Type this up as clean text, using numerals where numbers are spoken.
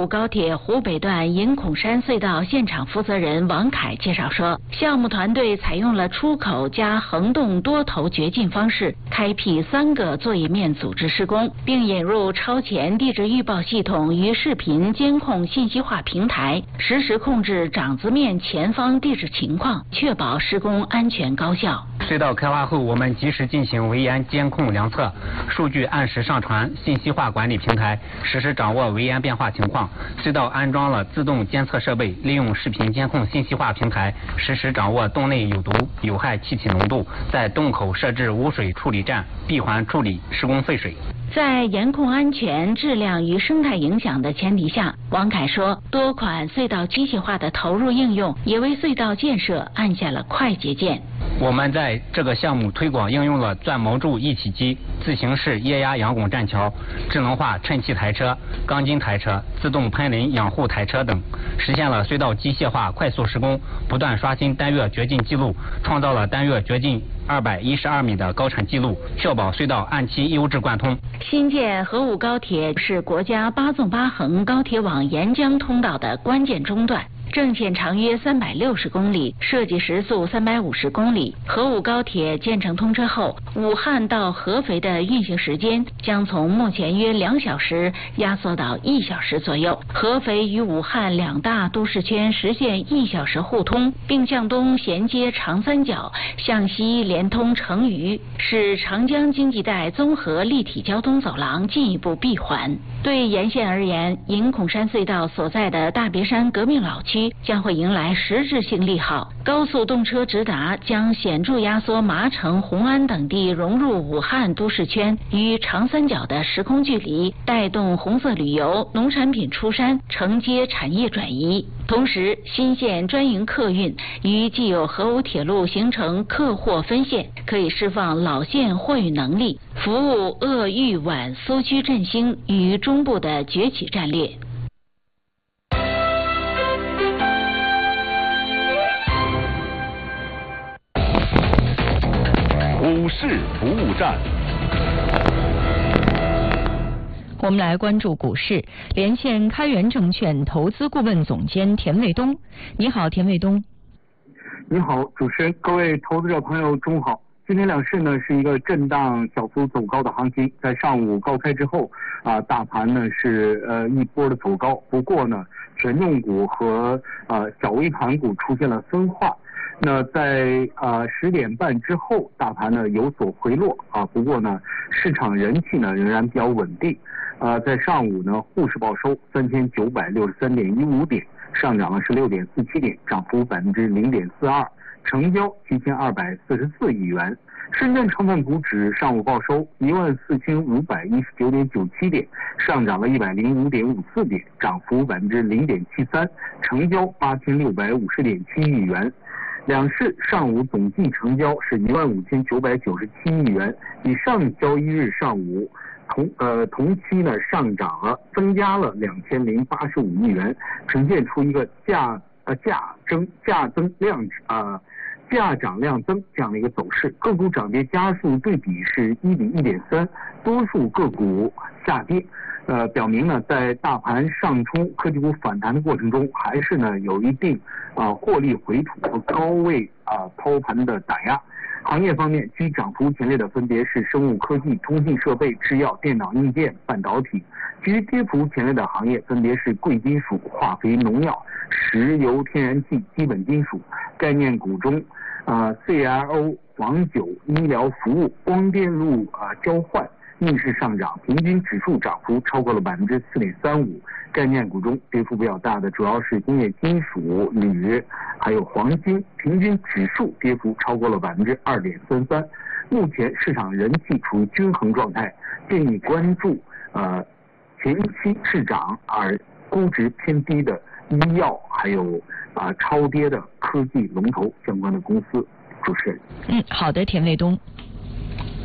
武高铁湖北段银孔山隧道现场负责人王凯介绍说，项目团队采用了出口加横洞多头掘进方式，开辟3个作业面组织施工，并引入超前地质预报系统与视频监控信息化平台，实时控制掌子面前方地质情况，确保施工安全高效。 隧道开挖后，我们及时进行围岩监控量测，数据按时上传信息化管理平台，实时掌握围岩变化情况。隧道安装了自动监测设备，利用视频监控信息化平台，实时掌握洞内有毒有害气体浓度，在洞口设置污水处理站，闭环处理施工废水。 在严控安全、质量与生态影响的前提下，王凯说，多款隧道机械化的投入应用，也为隧道建设按下了快捷键。 我们在这个项目推广应用了钻模柱一体机、自行式液压仰拱栈桥、智能化衬气台车、钢筋台车、自动喷淋养护台车等，实现了隧道机械化快速施工，不断刷新单月掘进记录，创造了单月掘进212米的高产记录，确保隧道按期优质贯通。 新建河武高铁是国家8纵8横高铁网沿江通道的关键中段。正线长约360公里，设计时速350公里。河武高铁建成通车后，武汉到合肥的运行时间将从目前约2小时压缩到1小时左右。合肥与武汉2大都市圈实现1小时互通，并向东衔接长三角，向西连通成渝，使长江经济带综合立体交通走廊进一步闭环。对沿线而言，银孔山隧道所在的大别山革命老区将会迎来实质性利好。高速动车直达将显著压缩麻城、红安等地融入武汉都市圈与长三角的时空距离，带动红色旅游、农产品出山，承接产业转移。同时，新线专营客运与既有河武铁路形成客货分线，可以释放老线货运能力，服务鄂豫皖苏区振兴与中部的崛起战略。 股市服务站， 我们来关注股市，连线开元证券投资顾问总监田卫东。你好，田卫东。 你好，主持人，各位投资者朋友，中午好。今天两市呢是一个震荡小幅走高的行情，在上午高开之后大盘呢是一波的走高，不过呢权重股和小微盘股出现了分化。那在10点半之后，大盘呢有所回落不过呢市场人气呢仍然比较稳定。在上午呢，沪市报收3963.15点，上涨了16.47点，涨幅0.42%，成交7244亿元。深圳成分股指上午报收14519.97点，上涨了105.54点，涨幅0.73%，成交8650.7亿元。两市上午总计成交是15997亿元，比上交易日上午同期呢上涨了，增加了2085亿元，呈现出一个价涨量增这样的一个走势。个股涨跌家数对比是1比1.3，多数个股下跌。表明呢，在大盘上冲、科技股反弹的过程中，还是呢有一定获利回吐和高位抛盘的打压。行业方面，居涨幅前列的分别是生物科技、通信设备、制药、电脑硬件、半导体；居跌幅前列的行业分别是贵金属、化肥、农药、石油、天然气、基本金属。概念股中CRO、黄酒、医疗服务、光电路交换逆势上涨，平均指数涨幅超过了4.35%。概念股中跌幅比较大的主要是工业金属、铝，还有黄金，平均指数跌幅超过了2.33%。目前市场人气处于均衡状态，建议关注前期市涨而估值偏低的医药，还有超跌的科技龙头相关的公司。主持人。 好的，田卫东。